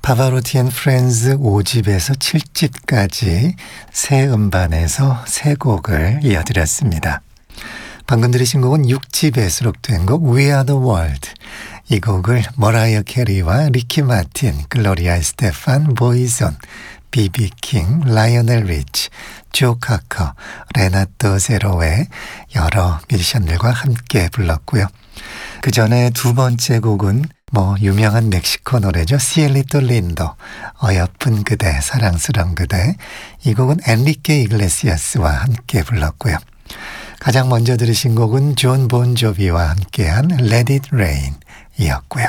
파바로티 앤 프렌즈 5집에서 7집까지 새 음반에서 세 곡을 이어드렸습니다. 방금 들으신 곡은 6집에 수록된 곡 We Are The World. 이 곡을 머라이어 캐리와 리키 마틴, 글로리아 에스테판, 보이존, 비비 킹, 라이오넬 리치, 조 카커, 레나토 제로의 여러 뮤지션들과 함께 불렀고요. 그 전에 두 번째 곡은 유명한 멕시코 노래죠. 시엘리토 린도, 어여쁜 그대, 사랑스러운 그대. 이 곡은 엔리케 이글레시아스와 함께 불렀고요. 가장 먼저 들으신 곡은 존 본조비와 함께한 Let It Rain 이었고요.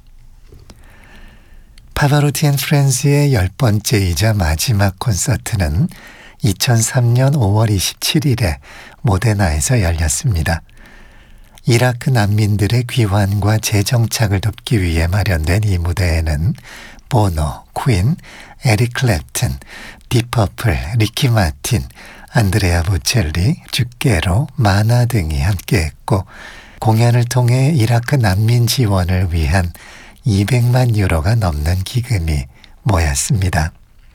파바로티 앤 프렌즈의 10번째이자 마지막 콘서트는 2003년 5월 27일에 모데나에서 열렸습니다. 이라크 난민들의 귀환과 재정착을 돕기 위해 마련된 이 무대에는 보노, 퀸, 에릭 클랩튼, 디퍼플, 리키 마틴, 안드레아 보첼리, 주게로, 마나 등이 함께했고 공연을 통해 이라크 난민 지원을 위한 200만 유로가 넘는 기금이 모였습니다.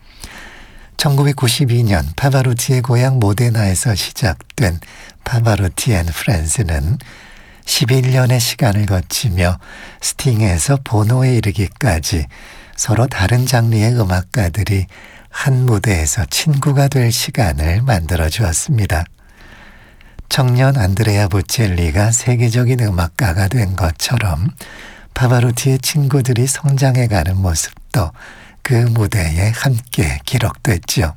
1992년 파바로티의 고향 모데나에서 시작된 파바로티 앤 프렌즈는 11년의 시간을 거치며 스팅에서 보노에 이르기까지 서로 다른 장르의 음악가들이 한 무대에서 친구가 될 시간을 만들어 주었습니다. 청년 안드레아 보첼리가 세계적인 음악가가 된 것처럼 파바로티의 친구들이 성장해가는 모습도 그 무대에 함께 기록됐죠.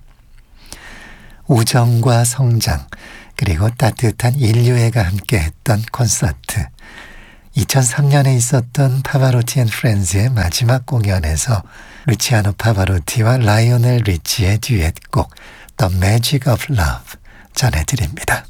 우정과 성장, 그리고 따뜻한 인류애가 함께했던 콘서트. 2003년에 있었던 파바로티 앤 프렌즈의 마지막 공연에서 루치아노 파바로티와 라이오넬 리치의 듀엣곡 The Magic of Love 전해드립니다.